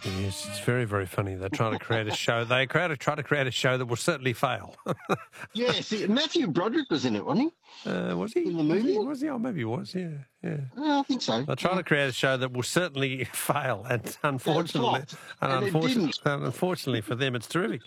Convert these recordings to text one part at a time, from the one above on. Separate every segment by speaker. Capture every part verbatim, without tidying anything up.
Speaker 1: Yes, it's very, very funny. They're trying to create a show. They try to try to create a show that will certainly fail.
Speaker 2: Yeah, see, Matthew Broderick was in it, wasn't he?
Speaker 1: Uh, was he?
Speaker 2: In the movie?
Speaker 1: Was he? Was he? Oh, maybe he was, yeah. yeah.
Speaker 2: Oh, I think so.
Speaker 1: They're trying
Speaker 2: yeah.
Speaker 1: to create a show that will certainly fail, and unfortunately,
Speaker 2: That's right.
Speaker 1: and,
Speaker 2: And it
Speaker 1: unfortunately,
Speaker 2: didn't.
Speaker 1: and unfortunately for them, it's terrific.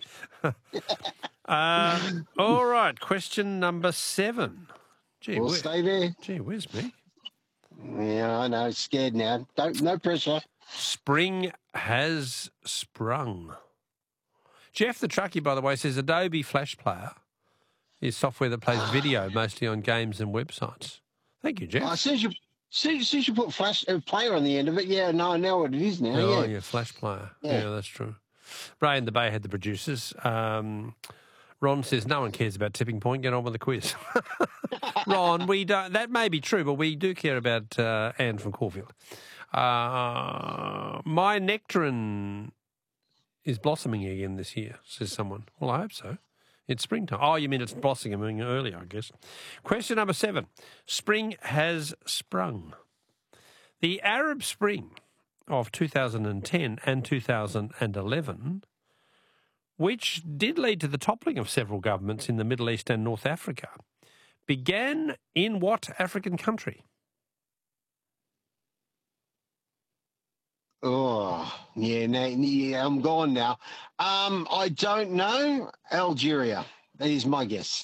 Speaker 1: uh, all right, question number seven. Gee,
Speaker 2: We'll
Speaker 1: where,
Speaker 2: stay there.
Speaker 1: gee, where's me?
Speaker 2: Yeah, I know. Scared now. Don't. No pressure.
Speaker 1: Spring has sprung. Jeff the Truckie, by the way, says Adobe Flash Player is software that plays video mostly on games and websites. Thank you, Jeff.
Speaker 2: Oh, as soon as you, as soon as soon as you put flash uh, player on the end of it, yeah, no, I know what it is now.
Speaker 1: Oh,
Speaker 2: yeah.
Speaker 1: yeah, Flash Player.
Speaker 2: Yeah.
Speaker 1: Yeah, that's true. Ray and the Bay had the producers. Um, Ron says no one cares about Tipping Point. Get on with the quiz. Ron, we don't. That may be true, but we do care about uh, Anne from Caulfield. Uh, my nectarine is blossoming again this year, says someone. Well, I hope so. It's springtime. Oh, you mean it's blossoming earlier, I guess. Question number seven. Spring has sprung. The Arab Spring of two thousand ten and two thousand eleven, which did lead to the toppling of several governments in the Middle East and North Africa, began in what African country?
Speaker 2: Oh, yeah, no, yeah, I'm gone now. Um, I don't know. Algeria. That is my guess.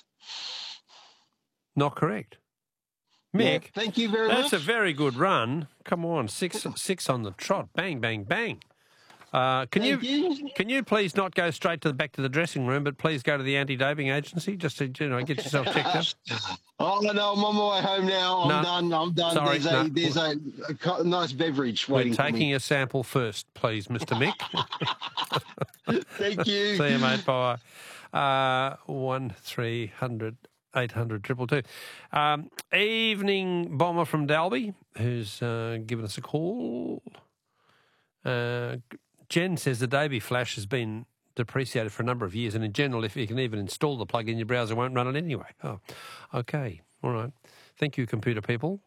Speaker 1: Not correct.
Speaker 2: Yeah,
Speaker 1: Mick,
Speaker 2: thank you very
Speaker 1: that's
Speaker 2: much.
Speaker 1: a very good run. Come on, six six on the trot. Bang, bang, bang. Uh, can you,
Speaker 2: Thank you.
Speaker 1: can you please not go straight to the back to the dressing room, but please go to the anti-doping agency just to you know get yourself checked out?
Speaker 2: Oh, no, I'm on my way home now. I'm
Speaker 1: No.
Speaker 2: done. I'm done.
Speaker 1: Sorry,
Speaker 2: there's a,
Speaker 1: no.
Speaker 2: there's a, a co- nice beverage
Speaker 1: We're
Speaker 2: waiting for
Speaker 1: taking
Speaker 2: me.
Speaker 1: a sample first, please, Mister Mick.
Speaker 2: Thank you.
Speaker 1: See you, mate. Bye. Uh, one three hundred eight hundred triple two. Um, evening bomber from Dalby, who's uh, given us a call. Uh, Jen says the Adobe Flash has been depreciated for a number of years, and in general, if you can even install the plug-in, your browser won't run it anyway. Oh, okay. All right. Thank you, computer people.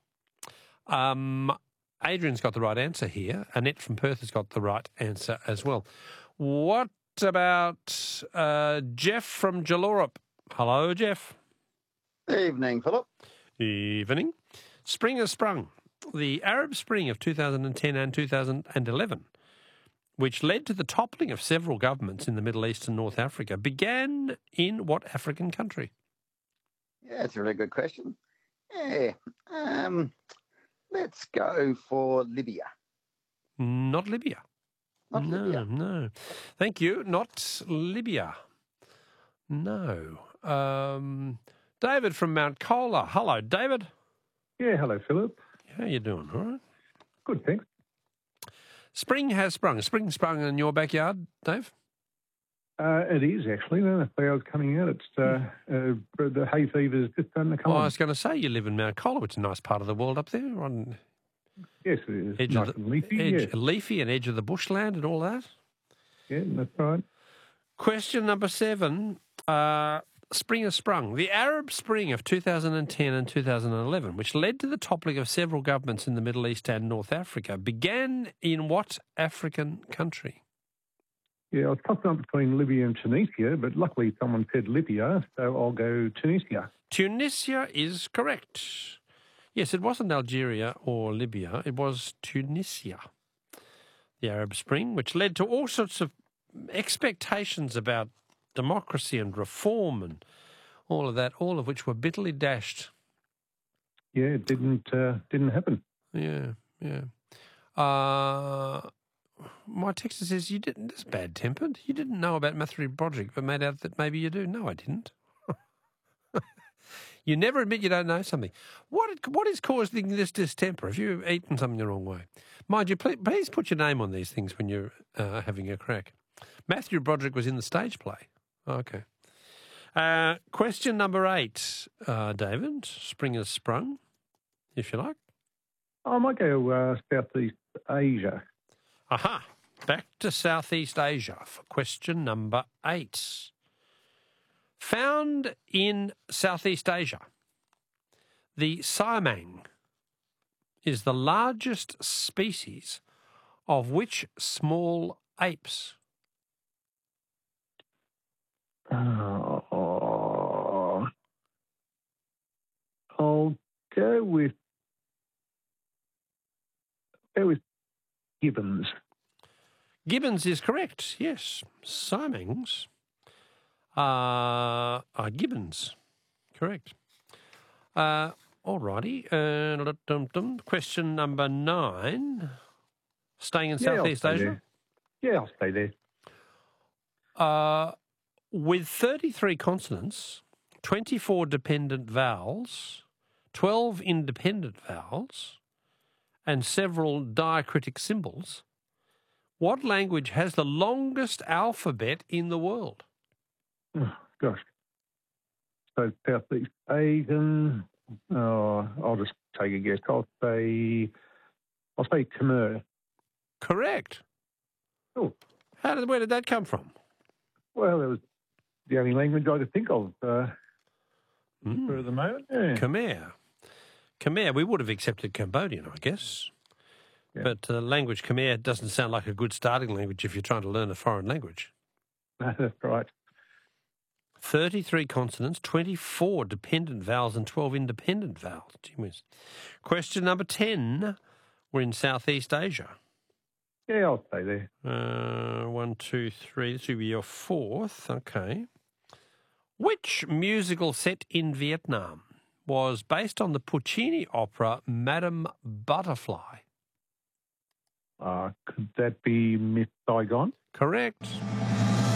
Speaker 1: Um, Adrian's got the right answer here. Annette from Perth has got the right answer as well. What about uh, Jeff from Jallorup? Hello, Jeff.
Speaker 3: Evening, Philip.
Speaker 1: Evening. Spring has sprung. The Arab Spring of two thousand ten and two thousand eleven, which led to the toppling of several governments in the Middle East and North Africa, began in what African country?
Speaker 3: Yeah, it's a really good question. Yeah, um, let's go for Libya.
Speaker 1: Not Libya.
Speaker 3: Not
Speaker 1: no,
Speaker 3: Libya.
Speaker 1: no. Thank you. Not Libya. No. Um, David from Mount Colah. Hello, David.
Speaker 4: Yeah, hello, Philip.
Speaker 1: How you doing? All right.
Speaker 4: Good, thanks.
Speaker 1: Spring has sprung. Spring sprung in your backyard, Dave?
Speaker 4: Uh, it is actually. The clouds coming out. It's uh, uh, the hay fever's just starting to come
Speaker 1: Oh, I
Speaker 4: on.
Speaker 1: was going to say you live in Mount Colah, which is a nice part of the world up there, on
Speaker 4: Yes, it is.
Speaker 1: edge
Speaker 4: Nice
Speaker 1: of the
Speaker 4: and leafy.
Speaker 1: edge,
Speaker 4: Yeah.
Speaker 1: leafy and edge of the bushland and all that.
Speaker 4: yeah, that's right.
Speaker 1: Question number seven. Uh, Spring has sprung. The Arab Spring of two thousand ten and two thousand eleven, which led to the toppling of several governments in the Middle East and North Africa, began in what African country?
Speaker 4: Yeah, I was tossing up between Libya and Tunisia, but luckily someone said Libya, so I'll go Tunisia.
Speaker 1: Tunisia is correct. Yes, it wasn't Algeria or Libya. It was Tunisia. The Arab Spring, which led to all sorts of expectations about democracy and reform and all of that, all of which were bitterly dashed.
Speaker 4: Yeah, it didn't uh, didn't happen.
Speaker 1: Yeah, yeah. Uh, my texter says you didn't. That's bad-tempered. You didn't know about Matthew Broderick, but made out that maybe you do. No, I didn't. You never admit you don't know something. What what is causing this distemper? Have you eaten something the wrong way? Mind you, please, please put your name on these things when you're uh, having a crack. Matthew Broderick was in the stage play. Okay. Uh, question number eight, uh, David. Spring has sprung, if you like.
Speaker 4: I might go uh, Southeast Asia.
Speaker 1: Aha. Back to Southeast Asia for question number eight. Found in Southeast Asia, the siamang is the largest species of which small apes?
Speaker 4: Uh, oh, I'll go with go with gibbons.
Speaker 1: Gibbons is correct, yes. Simings are, are gibbons. Correct. Uh, all righty. Uh, question number nine. Staying in
Speaker 4: Yeah, I'll
Speaker 1: Southeast
Speaker 4: stay
Speaker 1: Asia?
Speaker 4: there. Yeah, I'll stay there.
Speaker 1: Uh, with thirty-three consonants, twenty-four dependent vowels, twelve independent vowels, and several diacritic symbols, what language has the longest alphabet in the world?
Speaker 4: Oh, gosh. So Southeast Asian. Oh, I'll just take a guess. I'll say, I'll say Khmer.
Speaker 1: Correct.
Speaker 4: Oh,
Speaker 1: How did, where did that come from?
Speaker 4: well, that was the only language I could think of uh,
Speaker 1: Mm.
Speaker 4: for the moment. Yeah.
Speaker 1: Khmer. Khmer, we would have accepted Cambodian, I guess.
Speaker 4: Yeah.
Speaker 1: But uh, language Khmer doesn't sound like a good starting language if you're trying to learn a foreign language.
Speaker 4: That's right.
Speaker 1: thirty-three consonants, twenty-four dependent vowels and twelve independent vowels. Gee whiz. Question number ten. We're in Southeast Asia.
Speaker 4: Yeah, I'll stay there.
Speaker 1: Uh, one, two, three. This will be your fourth. Okay. Which musical set in Vietnam was based on the Puccini opera Madame Butterfly?
Speaker 4: Uh, could that be Miss Saigon?
Speaker 1: Correct.